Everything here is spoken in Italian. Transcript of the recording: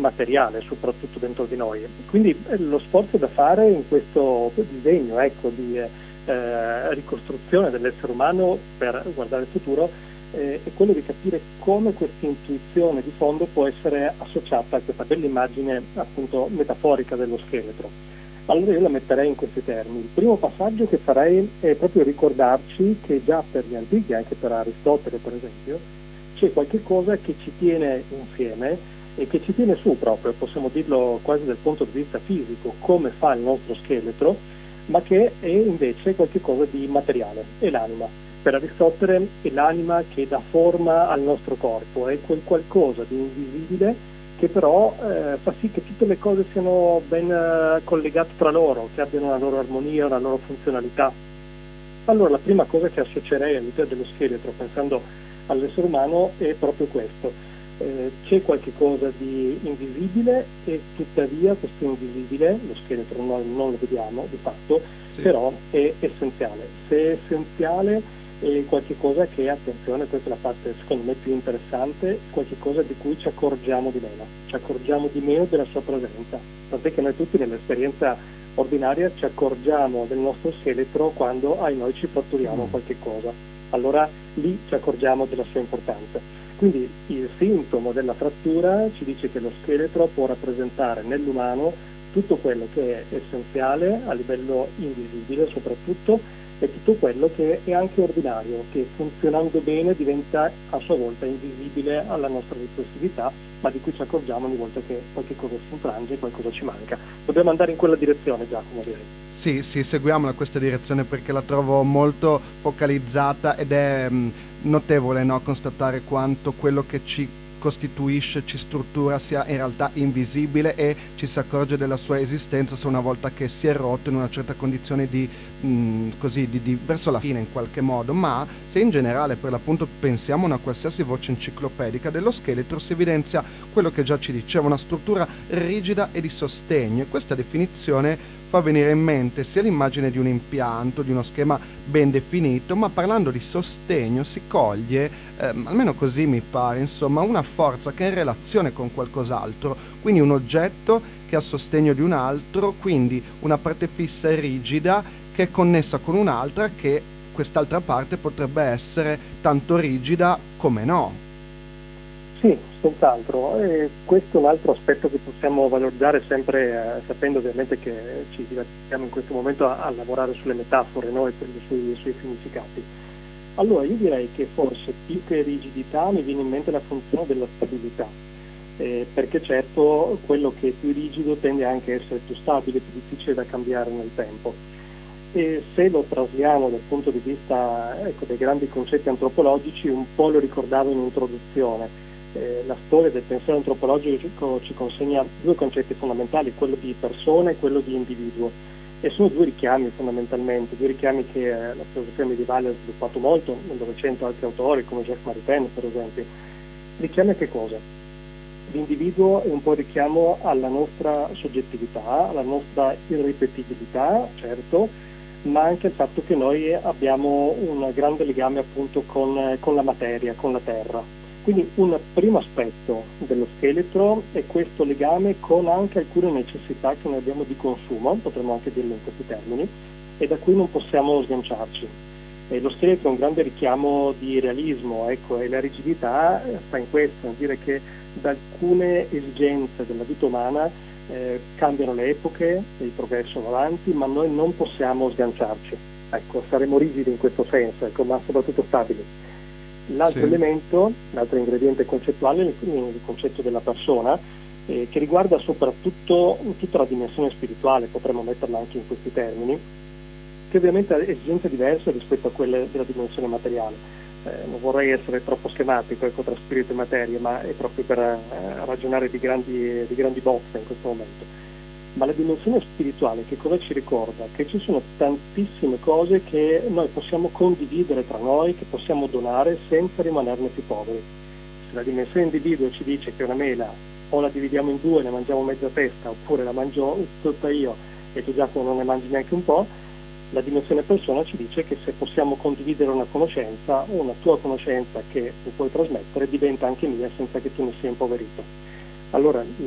materiale, soprattutto dentro di noi. Quindi lo sforzo da fare in questo disegno, ecco, di ricostruzione dell'essere umano per guardare il futuro, è quello di capire come questa intuizione di fondo può essere associata a questa bella immagine appunto metaforica dello scheletro. Allora io la metterei in questi termini. Il primo passaggio che farei è proprio ricordarci che già per gli antichi, anche per Aristotele per esempio, c'è qualche cosa che ci tiene insieme e che ci tiene su proprio, possiamo dirlo quasi dal punto di vista fisico, come fa il nostro scheletro, ma che è invece qualche cosa di materiale, è l'anima. Per Aristotele è l'anima che dà forma al nostro corpo, è quel qualcosa di invisibile che però fa sì che tutte le cose siano ben collegate tra loro, che abbiano una loro armonia, una loro funzionalità. Allora la prima cosa che associerei all'idea dello scheletro, pensando all'essere umano, è proprio questo. C'è qualche cosa di invisibile e tuttavia questo invisibile, lo scheletro noi non lo vediamo di fatto, sì, però è essenziale. Se è essenziale è qualche cosa che, attenzione, questa è la parte secondo me più interessante, qualche cosa di cui ci accorgiamo di meno della sua presenza, tant'è che noi tutti nell'esperienza ordinaria ci accorgiamo del nostro scheletro quando noi ci fratturiamo qualche cosa, allora lì ci accorgiamo della sua importanza. Quindi il sintomo della frattura ci dice che lo scheletro può rappresentare nell'umano tutto quello che è essenziale a livello invisibile soprattutto, e tutto quello che è anche ordinario, che funzionando bene diventa a sua volta invisibile alla nostra riflessività, ma di cui ci accorgiamo ogni volta che qualche cosa si infrange, qualcosa ci manca. Dobbiamo andare in quella direzione, Giacomo, direi. Sì, seguiamola questa direzione perché la trovo molto focalizzata ed è notevole, no, constatare quanto quello che ci costituisce, ci struttura sia in realtà invisibile e ci si accorge della sua esistenza solo una volta che si è rotto in una certa condizione di verso la fine in qualche modo. Ma se in generale per l'appunto pensiamo a una qualsiasi voce enciclopedica dello scheletro, si evidenzia quello che già ci diceva, una struttura rigida e di sostegno, e questa definizione fa venire in mente sia l'immagine di un impianto, di uno schema ben definito, ma parlando di sostegno si coglie, almeno così mi pare, insomma, una forza che è in relazione con qualcos'altro, quindi un oggetto che ha sostegno di un altro, quindi una parte fissa e rigida che è connessa con un'altra, che quest'altra parte potrebbe essere tanto rigida come no. Sì, senz'altro. Questo è un altro aspetto che possiamo valorizzare sempre sapendo ovviamente che ci divertiamo in questo momento a lavorare sulle metafore, no? E quindi sui significati. Allora io direi che forse più che rigidità mi viene in mente la funzione della stabilità, perché certo quello che è più rigido tende anche a essere più stabile, più difficile da cambiare nel tempo. E se lo trasliamo dal punto di vista dei grandi concetti antropologici, un po' lo ricordavo in introduzione. La storia del pensiero antropologico ci consegna due concetti fondamentali, quello di persona e quello di individuo, e sono due richiami fondamentalmente, due richiami che la filosofia medievale ha sviluppato molto, nel Novecento altri autori come Jacques Maritain per esempio. Richiami a che cosa? L'individuo è un po' richiamo alla nostra soggettività, alla nostra irripetibilità, certo, ma anche al fatto che noi abbiamo un grande legame appunto con la materia, con la terra. Quindi un primo aspetto dello scheletro è questo legame con anche alcune necessità che noi abbiamo di consumo, potremmo anche dirlo in questi termini, e da cui non possiamo sganciarci. Lo scheletro è un grande richiamo di realismo, ecco, e la rigidità sta in questo, nel dire che da alcune esigenze della vita umana cambiano le epoche, il progresso va avanti, ma noi non possiamo sganciarci. Ecco, saremo rigidi in questo senso, ecco, ma soprattutto stabili. L'altro elemento, l'altro ingrediente concettuale è il concetto della persona, che riguarda soprattutto tutta la dimensione spirituale, potremmo metterla anche in questi termini, che ovviamente ha esigenze diverse rispetto a quelle della dimensione materiale. Non vorrei essere troppo schematico tra spirito e materia, ma è proprio per ragionare di grandi bozze in questo momento. Ma la dimensione spirituale che cosa ci ricorda? Che ci sono tantissime cose che noi possiamo condividere tra noi, che possiamo donare senza rimanerne più poveri. Se la dimensione individuo ci dice che una mela o la dividiamo in due e ne mangiamo mezza testa, oppure la mangio tutta io e tu Giacomo non ne mangi neanche un po', la dimensione persona ci dice che se possiamo condividere una conoscenza, una tua conoscenza che tu puoi trasmettere diventa anche mia senza che tu ne sia impoverito. Allora